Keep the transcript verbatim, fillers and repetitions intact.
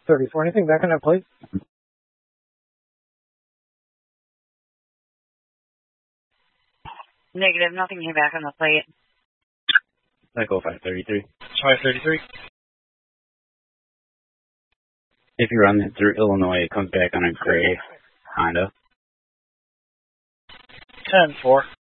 thirty-four. Anything back on that plate? Negative. Nothing came back on the plate. Echo five thirty-three. five thirty-three. If you run it through Illinois, it comes back on a gray Honda. ten four.